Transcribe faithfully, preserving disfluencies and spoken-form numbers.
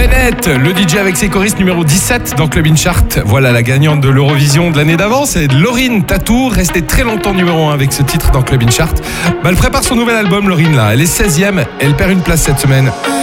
Bennett, le D J avec ses choristes numéro dix-sept dans Club In Chart. Voilà la gagnante de l'Eurovision de l'année d'avant, c'est Laurine Tatou, restée très longtemps numéro un avec ce titre dans Club In Chart. Bah, elle prépare son nouvel album, Laurine, là. Elle est seizième, elle perd une place cette semaine.